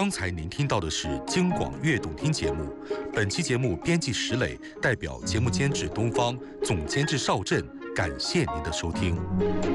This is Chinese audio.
刚才您听到的是京广悦动听节目，本期节目编辑石磊，代表节目监制东方，总监制邵震，感谢您的收听。